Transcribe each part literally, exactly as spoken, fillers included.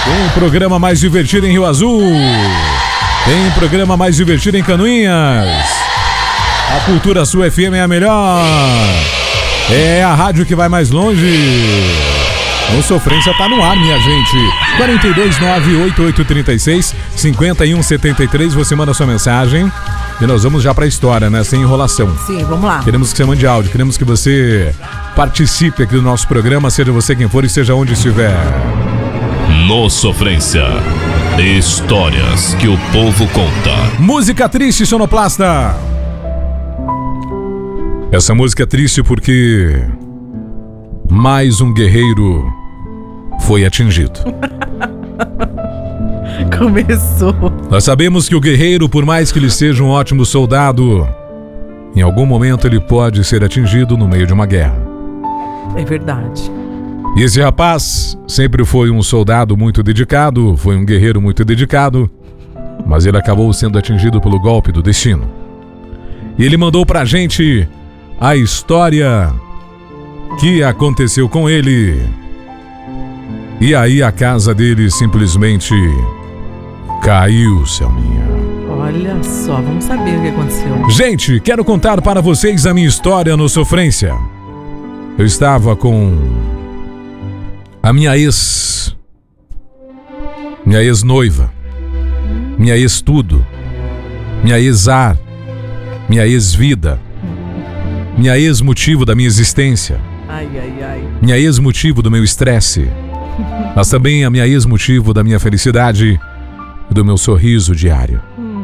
Tem programa mais divertido em Rio Azul. Tem programa mais divertido em Canoinhas. A Cultura Sul F M é a melhor. É a rádio que vai mais longe. O Sofrência tá no ar, minha gente. quatro dois nove, oito oito três seis, cinco um sete três. Você manda sua mensagem e nós vamos já pra história, né? Sem enrolação. Sim, vamos lá. Queremos que você mande áudio. Queremos que você participe aqui do nosso programa, seja você quem for e seja onde estiver. No Sofrência, histórias que o povo conta. Música triste, sonoplasta. Essa música é triste porque mais um guerreiro foi atingido. Começou. Nós sabemos que o guerreiro, por mais que ele seja um ótimo soldado, em algum momento ele pode ser atingido no meio de uma guerra. É verdade. E esse rapaz sempre foi um soldado muito dedicado, foi um guerreiro muito dedicado, mas ele acabou sendo atingido pelo golpe do destino. E ele mandou pra gente a história que aconteceu com ele. E aí a casa dele simplesmente caiu, Selminha. Olha só, vamos saber o que aconteceu. Gente, quero contar para vocês a minha história no Sofrência. Eu estava com a minha ex, minha ex-noiva, minha ex-tudo, minha ex-ar, minha ex-vida, minha ex-motivo da minha existência, Ai, ai, ai. minha ex-motivo do meu estresse, mas também a minha ex-motivo da minha felicidade e do meu sorriso diário.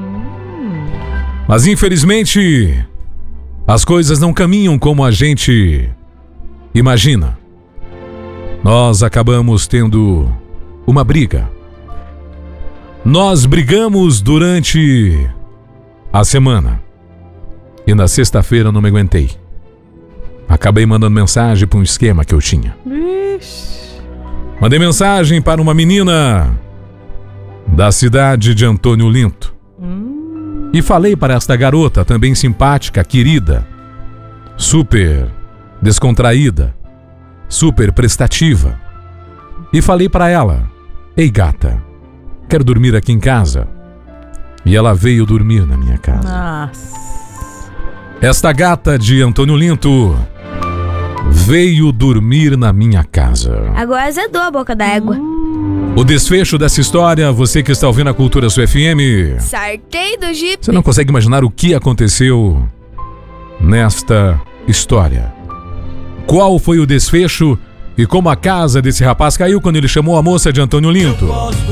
Mas infelizmente, as coisas não caminham como a gente imagina. Nós acabamos tendo uma briga. Nós brigamos durante a semana. E na sexta-feira eu não me aguentei. Acabei mandando mensagem para um esquema que eu tinha. Ixi. Mandei mensagem para uma menina da cidade de Antônio Linto. Hum. E falei para esta garota, também simpática, querida, super descontraída, super prestativa. E falei para ela: ei gata, quero dormir aqui em casa. E ela veio dormir na minha casa. Nossa. Esta gata de Antônio Linto veio dormir na minha casa. Agora azedou a boca da égua. O desfecho dessa história, você que está ouvindo a Cultura Sul F M, Sartei do Jeep. você não consegue imaginar o que aconteceu nesta história. Qual foi o desfecho e como a casa desse rapaz caiu quando ele chamou a moça de Antônio Linto.